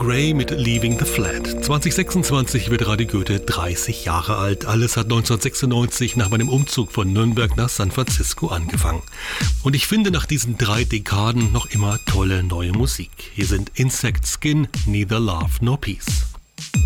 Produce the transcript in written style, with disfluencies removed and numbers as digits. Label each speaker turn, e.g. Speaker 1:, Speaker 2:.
Speaker 1: Gray mit Leaving the Flat. 2026 wird Radio Goethe 30 Jahre alt. Alles hat 1996 nach meinem Umzug von Nürnberg nach San Francisco angefangen. Und ich finde nach diesen 3 Dekaden noch immer tolle neue Musik. Hier sind Insect Skin, Neither Love Nor Peace.